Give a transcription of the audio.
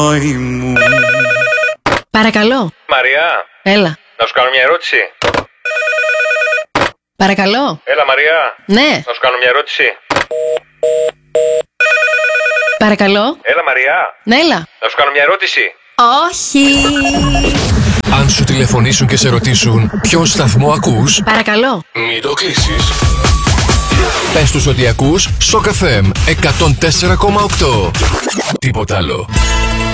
μου. Παρακαλώ. Μαριά. Έλα. Να σου κάνω μια ερώτηση. Παρακαλώ. Έλα Μαριά. Ναι. Να σου κάνω μια ερώτηση. Παρακαλώ. Έλα Μαριά. Ναι, έλα. Να σου κάνω μια ερώτηση. Όχι. Αν σου τηλεφωνήσουν και σε ρωτήσουν ποιο σταθμό ακούς, Παρακαλώ. μην το κλείσεις. Πες τους ότι ακούς Shock FM 104,8. Τίποτα άλλο.